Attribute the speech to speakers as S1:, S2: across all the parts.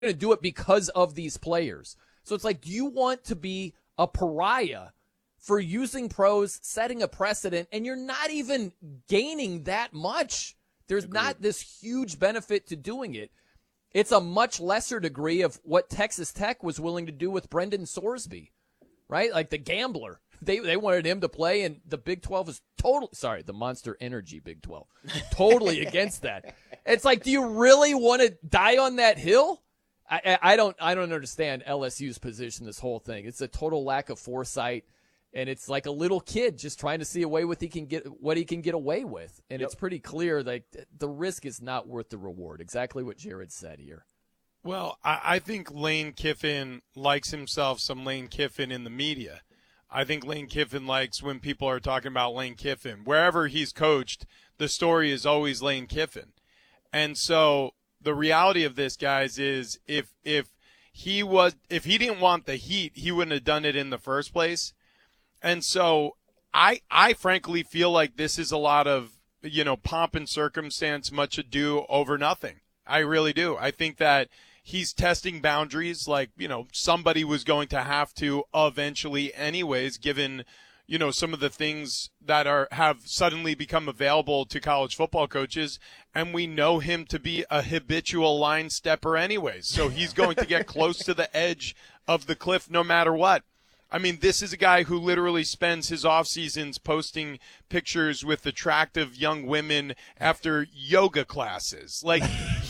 S1: to do it because of these players. So it's like, do you want to be a pariah for using pros, setting a precedent, and you're not even gaining that much? There's not this huge benefit to doing it. It's a much lesser degree of what Texas Tech was willing to do with Brendan Sorsby, right? Like the gambler. They wanted him to play, and the Big 12 is the Monster Energy Big 12, totally against that. It's like, do you really want to die on that hill? I don't understand LSU's position, this whole thing. It's a total lack of foresight, and it's like a little kid just trying to see what he can get away with. And It's pretty clear that the risk is not worth the reward. Exactly what Jared said here.
S2: Well, I think Lane Kiffin likes himself some Lane Kiffin in the media. I think Lane Kiffin likes when people are talking about Lane Kiffin. Wherever he's coached, the story is always Lane Kiffin. And so the reality of this, guys, is if he didn't want the heat, he wouldn't have done it in the first place. And so I frankly feel like this is a lot of, pomp and circumstance, much ado over nothing. I really do. I think that he's testing boundaries like, somebody was going to have to eventually anyways, given, some of the things that have suddenly become available to college football coaches. And we know him to be a habitual line stepper anyways. So he's going to get close to the edge of the cliff no matter what. I mean, this is a guy who literally spends his off seasons posting pictures with attractive young women after yoga classes. Like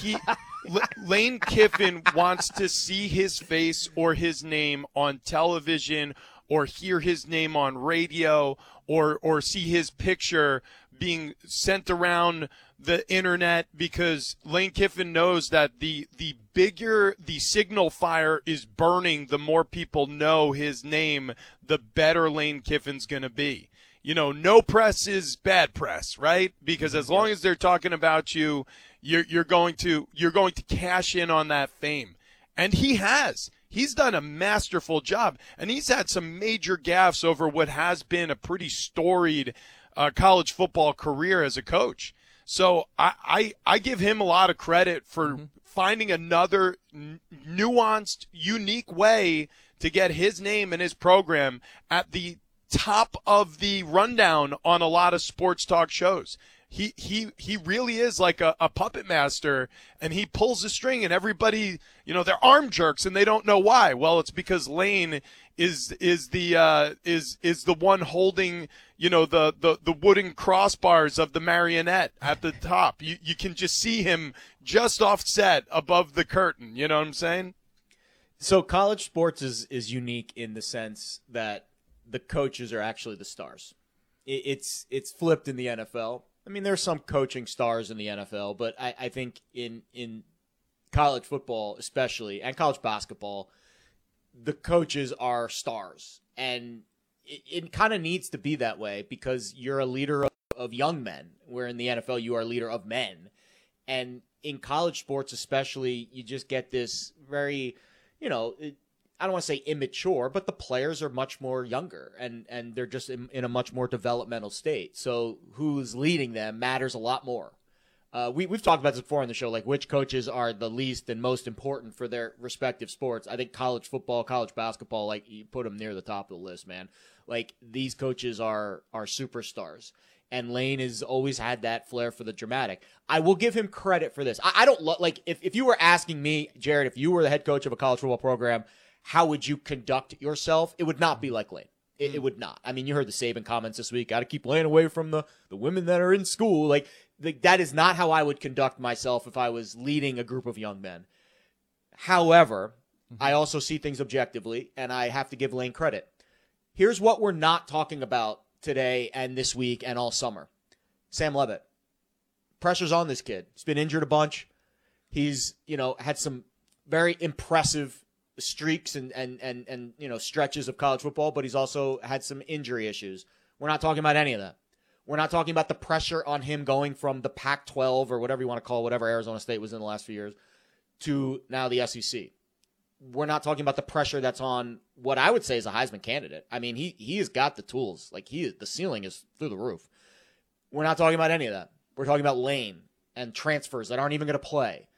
S2: Lane Kiffin wants to see his face or his name on television or hear his name on radio or see his picture being sent around the internet, because Lane Kiffin knows that the bigger the signal fire is burning, the more people know his name, the better Lane Kiffin's going to be. No press is bad press, right? Because as long as they're talking about you, you're going to cash in on that fame. And he has. He's done a masterful job, and he's had some major gaffes over what has been a pretty storied college football career as a coach. So I give him a lot of credit for finding another nuanced, unique way to get his name and his program at the top of the rundown on a lot of sports talk shows. He really is like a puppet master, and he pulls the string, and everybody, they're arm jerks and they don't know why. Well, it's because Lane is the one holding, the wooden crossbars of the marionette at the top. You can just see him just offset above the curtain. You know what I'm saying?
S3: So college sports is unique in the sense that the coaches are actually the stars. It's flipped in the NFL. I mean, there's some coaching stars in the NFL, but I think in college football especially, and college basketball, the coaches are stars. And it kind of needs to be that way because you're a leader of young men, where in the NFL you are a leader of men. And in college sports especially, you just get this very, I don't want to say immature, but the players are much more younger and they're just in a much more developmental state. So who's leading them matters a lot more. We've talked about this before on the show, like which coaches are the least and most important for their respective sports. I think college football, college basketball, like you put them near the top of the list, man. Like these coaches are superstars. And Lane has always had that flair for the dramatic. I will give him credit for this. I don't like if you were asking me, Jared, if you were the head coach of a college football program, how would you conduct yourself? It would not be like Lane. It would not. I mean, you heard the Saban comments this week. Got to keep Lane away from the women that are in school. Like that is not how I would conduct myself if I was leading a group of young men. However, I also see things objectively, and I have to give Lane credit. Here's what we're not talking about today and this week and all summer. Sam Levitt. Pressure's on this kid. He's been injured a bunch. He's, had some very impressive streaks and stretches of college football, but he's also had some injury issues. We're not talking about any of that. We're not talking about the pressure on him going from the Pac-12 or whatever you want to call whatever Arizona State was in the last few years to now the SEC. We're not talking about the pressure that's on what I would say is a Heisman candidate. I mean, he has got the tools. Like the ceiling is through the roof. We're not talking about any of that. We're talking about Lane and transfers that aren't even going to play.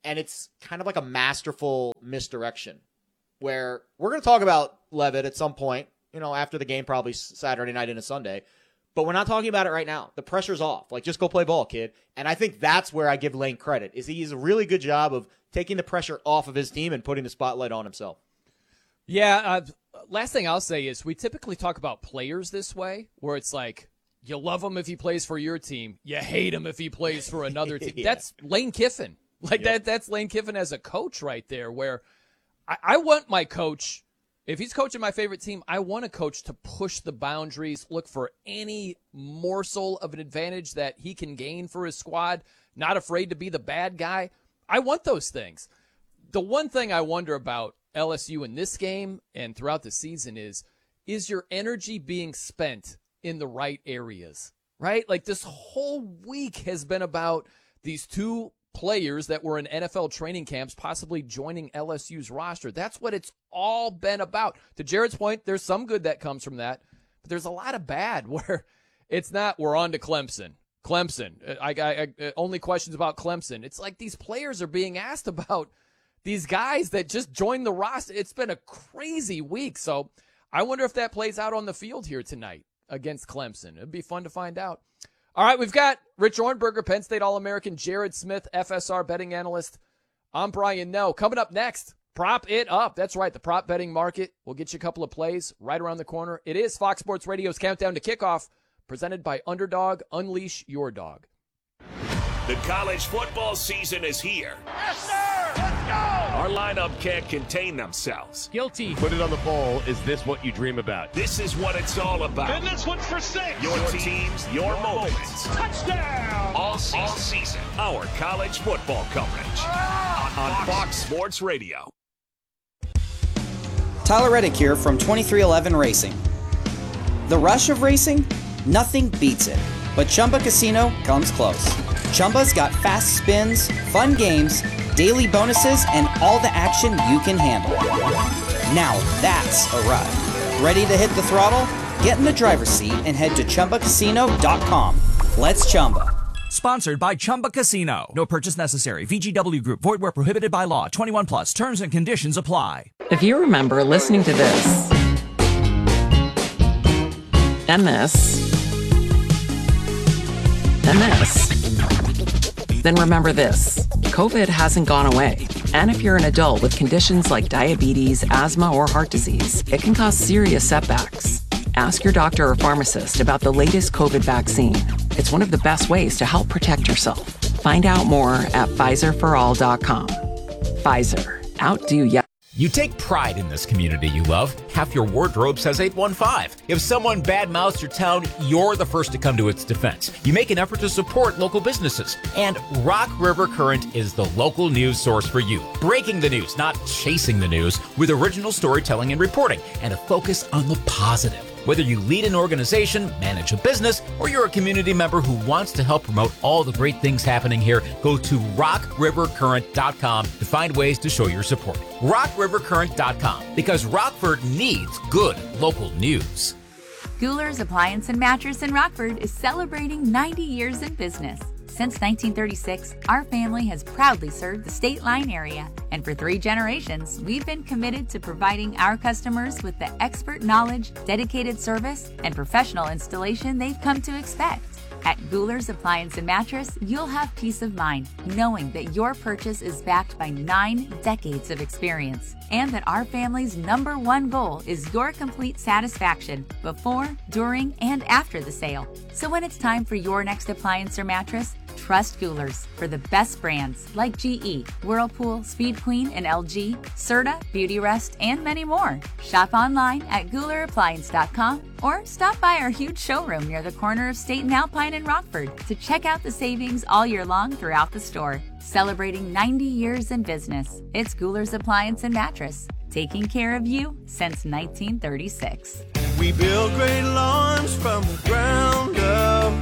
S3: and it's kind of like a masterful misdirection where we're going to talk about Leavitt at some point, after the game, probably Saturday night into Sunday. But we're not talking about it right now. The pressure's off. Like, just go play ball, kid. And I think that's where I give Lane credit, is he's a really good job of taking the pressure off of his team and putting the spotlight on himself.
S1: Yeah, last thing I'll say is we typically talk about players this way, where it's like, you love him if he plays for your team. You hate him if he plays for another team.
S3: Yeah.
S1: That's Lane Kiffin. That's Lane Kiffin as a coach right there, where I want my coach, if he's coaching my favorite team, I want a coach to push the boundaries, look for any morsel of an advantage that he can gain for his squad, not afraid to be the bad guy. I want those things. The one thing I wonder about LSU in this game and throughout the season is your energy being spent in the right areas, right? Like, this whole week has been about these two players that were in NFL training camps possibly joining LSU's roster. That's what it's all been about. To Jared's point, there's some good that comes from that, but there's a lot of bad where it's not, we're on to Clemson. I only questions about Clemson. It's like these players are being asked about these guys that just joined the roster. It's been a crazy week. So I wonder if that plays out on the field here tonight against Clemson. It'd be fun to find out. All right, we've got Rich Ornberger, Penn State All-American, Jared Smith, FSR betting analyst. I'm Brian Noe. Coming up next, prop it up. That's right, the prop betting market. We'll get you a couple of plays right around the corner. It is Fox Sports Radio's Countdown to Kickoff, presented by Underdog. Unleash your dog.
S4: The college football season is here.
S5: Yes, sir! Let's go!
S4: Our lineup can't contain themselves.
S1: Guilty.
S6: Put it on the poll. Is this what you dream about?
S4: This is what it's all about.
S5: And this one's for 6.
S4: Your teams, your moments.
S5: Touchdown!
S4: All season. Our college football coverage on Fox Sports Radio.
S7: Tyler Reddick here from 2311 Racing. The rush of racing? Nothing beats it. But Chumba Casino comes close. Chumba's got fast spins, fun games, daily bonuses, and all the action you can handle. Now that's a ride. Ready to hit the throttle? Get in the driver's seat and head to ChumbaCasino.com. Let's Chumba.
S8: Sponsored by Chumba Casino. No purchase necessary. VGW Group. Void where prohibited by law. 21 plus. Terms and conditions apply.
S9: If you remember listening to this and this and this, then remember this. COVID hasn't gone away. And if you're an adult with conditions like diabetes, asthma, or heart disease, it can cause serious setbacks. Ask your doctor or pharmacist about the latest COVID vaccine. It's one of the best ways to help protect yourself. Find out more at PfizerForAll.com. Pfizer. Outdo ya.
S10: You take pride in this community you love. Half your wardrobe says 815. If someone badmouths your town, you're the first to come to its defense. You make an effort to support local businesses. And Rock River Current is the local news source for you. Breaking the news, not chasing the news, with original storytelling and reporting, and a focus on the positive. Whether you lead an organization, manage a business, or you're a community member who wants to help promote all the great things happening here, go to rockrivercurrent.com to find ways to show your support. rockrivercurrent.com, because Rockford needs good local news.
S11: Gouler's Appliance and Mattress in Rockford is celebrating 90 years in business. Since 1936, our family has proudly served the State Line area, and for 3 generations, we've been committed to providing our customers with the expert knowledge, dedicated service, and professional installation they've come to expect. At Gouler's Appliance and Mattress, you'll have peace of mind knowing that your purchase is backed by 9 decades of experience, and that our family's #1 goal is your complete satisfaction before, during, and after the sale. So when it's time for your next appliance or mattress, trust Gouler's for the best brands like GE, Whirlpool, Speed Queen, and LG, Serta, Beautyrest, and many more. Shop online at GoulerAppliance.com or stop by our huge showroom near the corner of State and Alpine in Rockford to check out the savings all year long throughout the store. Celebrating 90 years in business, it's Gouler's Appliance and Mattress, taking care of you since 1936.
S12: We build great lawns from the ground up.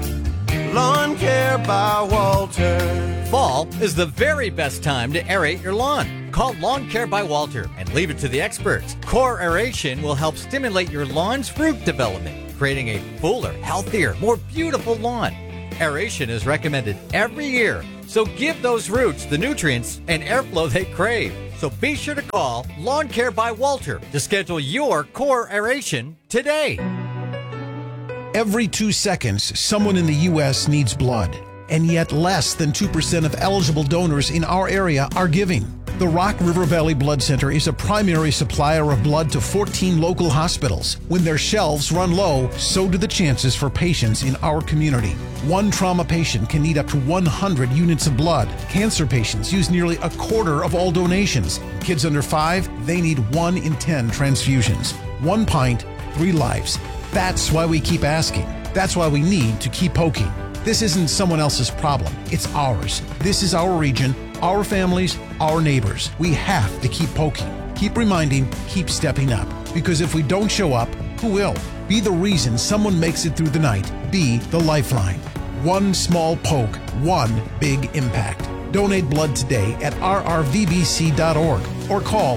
S12: Lawn Care by Walter.
S13: Fall is the very best time to aerate your lawn. Call Lawn Care by Walter and leave it to the experts. Core aeration will help stimulate your lawn's root development, creating a fuller, healthier, more beautiful lawn. Aeration is recommended every year So give those roots the nutrients and airflow they crave. So be sure to call Lawn Care by Walter to schedule your core aeration today.
S14: Every 2 seconds, someone in the U.S. needs blood, and yet less than 2% of eligible donors in our area are giving. The Rock River Valley Blood Center is a primary supplier of blood to 14 local hospitals. When their shelves run low, so do the chances for patients in our community. One trauma patient can need up to 100 units of blood. Cancer patients use nearly a quarter of all donations. Kids under 5, they need 1 in 10 transfusions. 1 pint, 3 lives. That's why we keep asking. That's why we need to keep poking. This isn't someone else's problem. It's ours. This is our region, our families, our neighbors. We have to keep poking, keep reminding, keep stepping up. Because if we don't show up, who will? Be the reason someone makes it through the night. Be the lifeline. One small poke, one big impact. Donate blood today at rrvbc.org or call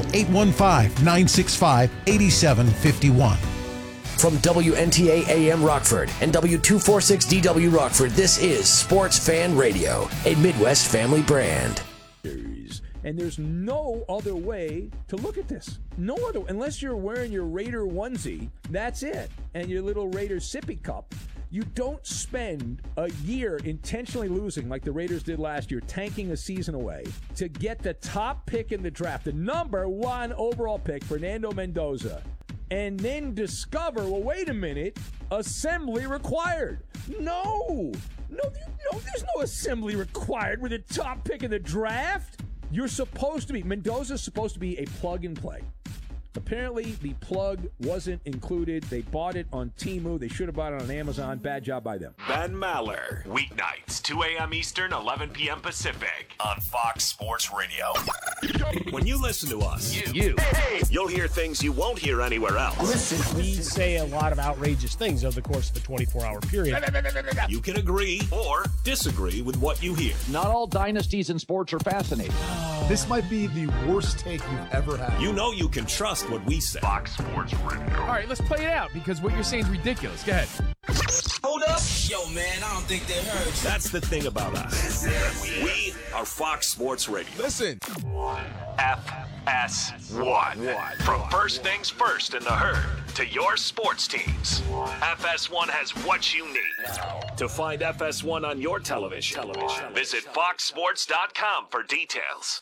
S14: 815-965-8751.
S15: From WNTA AM Rockford and W246DW Rockford, this is Sports Fan Radio, a Midwest family brand.
S16: And there's no other way to look at this. No other, unless you're wearing your Raider onesie, that's it. And your little Raider sippy cup. You don't spend a year intentionally losing like the Raiders did last year, tanking a season away, to get the top pick in the draft, the number 1 overall pick, Fernando Mendoza, and then discover, well, wait a minute, assembly required. No, there's no assembly required with the top pick in the draft. You're supposed to be, Mendoza's supposed to be a plug and play. Apparently, the plug wasn't included. They bought it on Temu. They should have bought it on Amazon. Bad job by them.
S4: Ben Maller, weeknights, 2 a.m. Eastern, 11 p.m. Pacific, on Fox Sports Radio. When you listen to us, you'll hear things you won't hear anywhere else.
S17: Listen, we say a lot of outrageous things over the course of a 24-hour period.
S4: You can agree or disagree with what you hear.
S18: Not all dynasties in sports are fascinating.
S19: This might be the worst take you've ever had.
S4: You know you can trust what we say. Fox Sports Radio.
S20: All right, let's play it out because what you're saying is ridiculous. Go ahead.
S21: Hold up. Yo, man, I don't think they heard you.
S4: That's the thing about us. We are Fox Sports Radio.
S20: Listen.
S4: FS1. From first things first in the herd to your sports teams, FS1 has what you need. To find FS1 on your television, visit foxsports.com for details.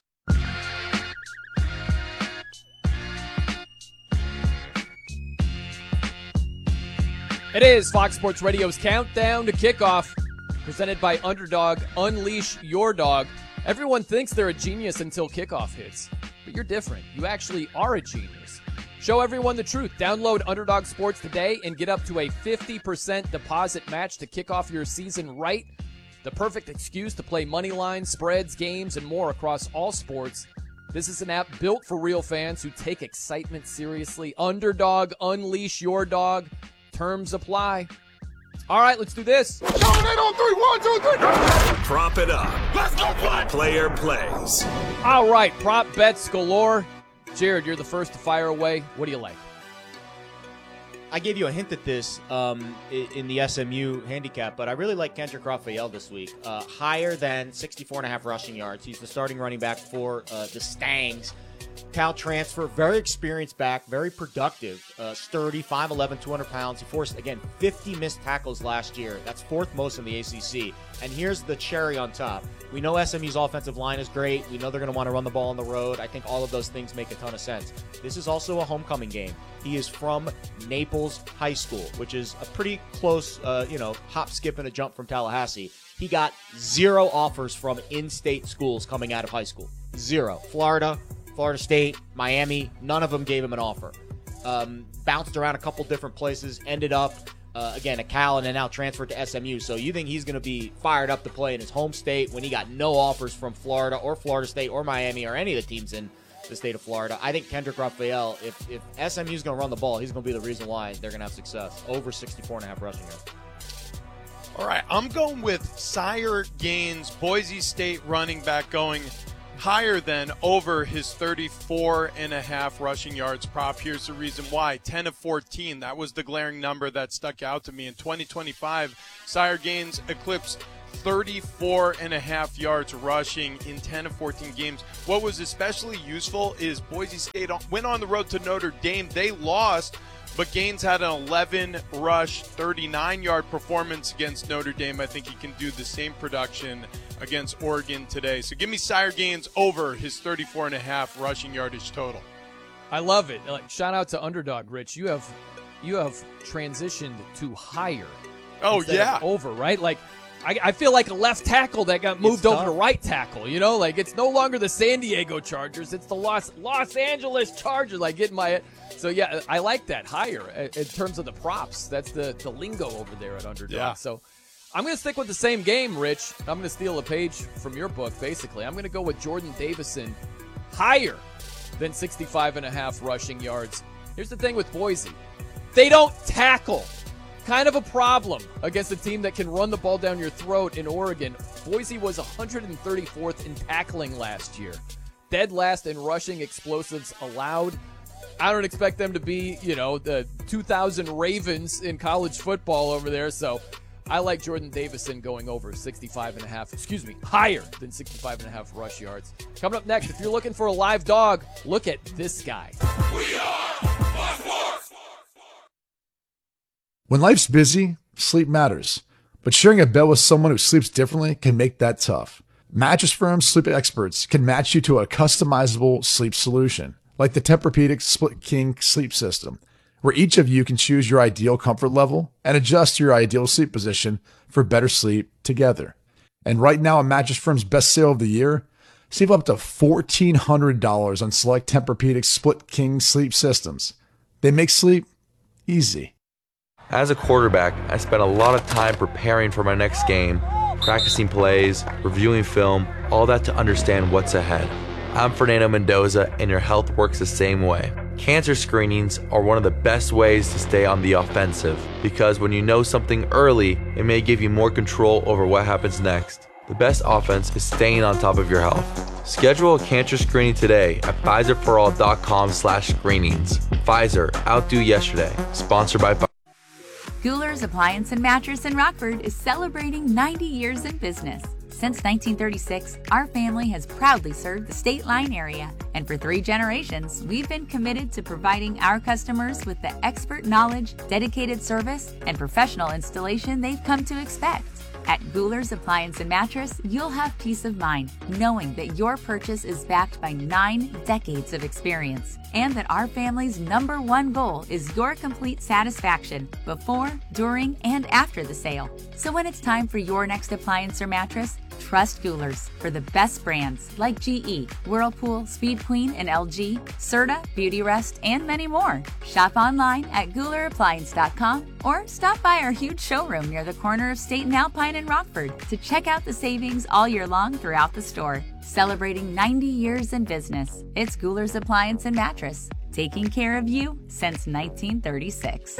S1: It is Fox Sports Radio's Countdown to Kickoff, presented by Underdog. Unleash your dog. Everyone thinks they're a genius until kickoff hits, but you're different. You actually are a genius. Show everyone the truth. Download Underdog Sports today and get up to a 50% deposit match to kick off your season right. The perfect excuse to play money lines, spreads, games, and more across all sports. This is an app built for real fans who take excitement seriously. Underdog, unleash your dog. Terms apply. All right, let's do this.
S5: Dominate on 3, 1, 2, 3.
S4: Prop it up.
S5: Let's go play.
S4: Player plays.
S1: All right, prop bets galore. Jared, you're the first to fire away. What do you like?
S3: I gave you a hint at this in the SMU handicap, but I really like Kendrick Raphael this week. Higher than 64.5 rushing yards. He's the starting running back for the Stangs. Cal transfer, very experienced back, very productive, sturdy, 5'11", 200 pounds. He forced, again, 50 missed tackles last year. That's 4th most in the ACC. And here's the cherry on top. We know SMU's offensive line is great. We know they're going to want to run the ball on the road. I think all of those things make a ton of sense. This is also a homecoming game. He is from Naples High School, which is a pretty close, hop, skip, and a jump from Tallahassee. He got 0 offers from in-state schools coming out of high school. 0. Florida State, Miami, none of them gave him an offer. Bounced around a couple different places, ended up, again, at Cal, and then now transferred to SMU. So you think he's going to be fired up to play in his home state when he got no offers from Florida or Florida State or Miami or any of the teams in the state of Florida? I think Kendrick Raphael, if SMU's going to run the ball, he's going to be the reason why they're going to have success. Over 64.5 rushing yards.
S2: All right, I'm going with Sire Gaines, Boise State running back, going higher than over his 34.5 rushing yards prop. Here's the reason why. 10 of 14. That was the glaring number that stuck out to me. In 2025, Sire Gaines eclipsed 34.5 yards rushing in 10 of 14 games. What was especially useful is Boise State went on the road to Notre Dame. They lost, but Gaines had an 11-rush, 39-yard performance against Notre Dame. I think he can do the same production against Oregon today. So give me Sire Gaines over his 34.5 rushing yardage total.
S1: I love it. Like, shout out to Underdog, Rich. You have transitioned to higher.
S2: Oh, yeah.
S1: Over, right? Like, I feel like a left tackle that got moved over to right tackle, you know? Like, it's no longer the San Diego Chargers. It's the Los Angeles Chargers. Like, getting my – so, yeah, I like that higher in terms of the props. That's the lingo over there at Underdog.
S2: Yeah.
S1: So, I'm going to stick with the same game, Rich. I'm going to steal a page from your book, basically. I'm going to go with Jordan Davison higher than 65.5 rushing yards. Here's the thing with Boise. They don't tackle. Kind of a problem against a team that can run the ball down your throat in Oregon. Boise was 134th in tackling last year. Dead last in rushing explosives allowed. I don't expect them to be, the 2000 Ravens in college football over there. So I like Jordan Davison going over 65.5, higher than 65.5 rush yards. Coming up next, if you're looking for a live dog, look at this guy.
S5: We are Fox Sports.
S19: When life's busy, sleep matters. But sharing a bed with someone who sleeps differently can make that tough. Mattress Firm's sleep experts can match you to a customizable sleep solution, like the Tempur-Pedic Split King sleep system, where each of you can choose your ideal comfort level and adjust your ideal sleep position for better sleep together. And right now, at Mattress Firm's best sale of the year, save up to $1,400 on select Tempur-Pedic Split King sleep systems. They make sleep easy.
S6: As a quarterback, I spent a lot of time preparing for my next game, practicing plays, reviewing film, all that to understand what's ahead. I'm Fernando Mendoza, and your health works the same way. Cancer screenings are one of the best ways to stay on the offensive, because when you know something early, it may give you more control over what happens next. The best offense is staying on top of your health. Schedule a cancer screening today at PfizerForAll.com/screenings. Pfizer, outdo yesterday. Sponsored by Pfizer.
S11: Guler's Appliance and Mattress in Rockford is celebrating 90 years in business. Since 1936, our family has proudly served the State Line area, and for 3 generations, we've been committed to providing our customers with the expert knowledge, dedicated service, and professional installation they've come to expect. At Guler's Appliance and Mattress, you'll have peace of mind knowing that your purchase is backed by 9 decades of experience, and that our family's #1 goal is your complete satisfaction before, during, and after the sale. So when it's time for your next appliance or mattress, trust Guler's for the best brands like GE, Whirlpool, Speed Queen, and LG, Serta, Beautyrest, and many more. Shop online at GulerAppliance.com or stop by our huge showroom near the corner of State and Alpine in Rockford to check out the savings all year long throughout the store. Celebrating 90 years in business, it's Guler's Appliance and Mattress, taking care of you since 1936.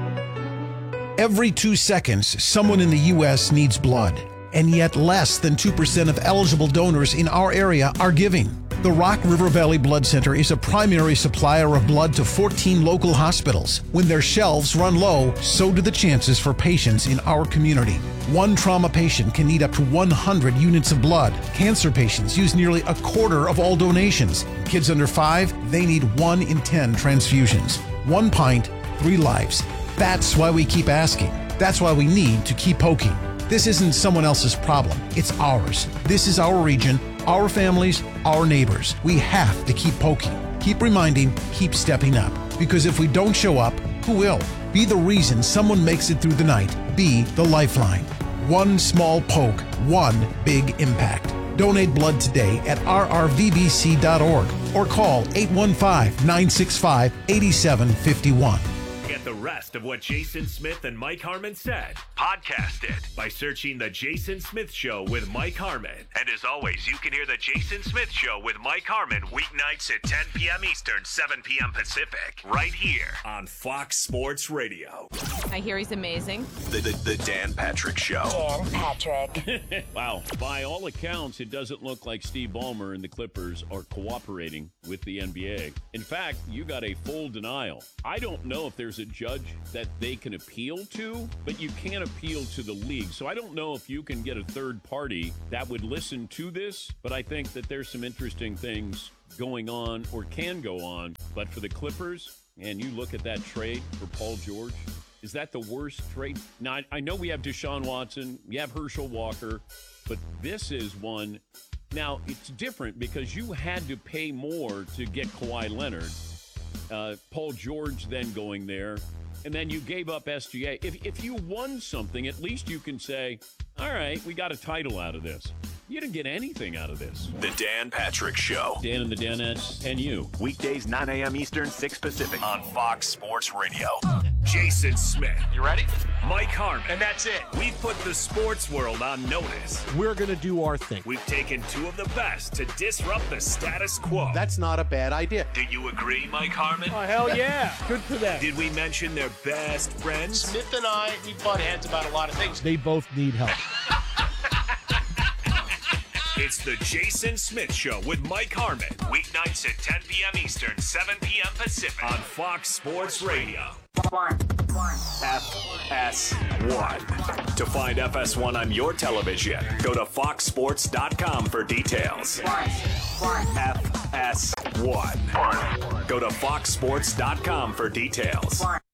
S14: Every 2 seconds, someone in the U.S. needs blood. And yet less than 2% of eligible donors in our area are giving. The Rock River Valley Blood Center is a primary supplier of blood to 14 local hospitals. When their shelves run low, so do the chances for patients in our community. One trauma patient can need up to 100 units of blood. Cancer patients use nearly a quarter of all donations. Kids under 5, they need 1 in 10 transfusions. 1 pint, 3 lives. That's why we keep asking. That's why we need to keep poking. This isn't someone else's problem. It's ours. This is our region, our families, our neighbors. We have to keep poking, keep reminding, keep stepping up. Because if we don't show up, who will? Be the reason someone makes it through the night. Be the lifeline. One small poke, one big impact. Donate blood today at rrvbc.org or call 815-965-8751.
S4: Get the rest of what Jason Smith and Mike Harmon said. Podcast it by searching The Jason Smith Show with Mike Harmon. And as always, you can hear The Jason Smith Show with Mike Harmon weeknights at 10 p.m. Eastern, 7 p.m. Pacific, right here on Fox Sports Radio.
S22: I hear he's amazing.
S4: The Dan Patrick Show.
S22: Dan Patrick.
S23: Wow. By all accounts, it doesn't look like Steve Ballmer and the Clippers are cooperating with the NBA. In fact, you got a full denial. I don't know if there's there's a judge that they can appeal to, but you can't appeal to the league. So I don't know if you can get a third party that would listen to this, but I think that there's some interesting things going on or can go on. But for the Clippers, and you look at that trade for Paul George, is that the worst trade? Now, I know we have Deshaun Watson, you have Herschel Walker, but this is one. Now, it's different because you had to pay more to get Kawhi Leonard. Paul George then going there, and then you gave up SGA. If you won something, at least you can say, all right, we got a title out of this. You didn't get anything out of this.
S4: The Dan Patrick Show.
S23: Dan and the Danettes and you.
S4: Weekdays, 9 a.m. Eastern, 6 Pacific. On Fox Sports Radio. Jason Smith. You ready? Mike Harmon. And that's it. We've put the sports world on notice.
S17: We're going to do our thing.
S4: We've taken two of the best to disrupt the status quo.
S17: That's not a bad idea.
S4: Do you agree, Mike Harmon?
S17: Oh, hell yeah. Good for them.
S4: Did we mention their best friends?
S17: Smith and I, we butt heads about a lot of things. They both need help.
S4: It's the Jason Smith Show with Mike Harmon. Weeknights at 10 p.m. Eastern, 7 p.m. Pacific. On Fox Sports Radio. FS1. To find FS1 on your television, go to foxsports.com for details. FS1. Go to foxsports.com for details.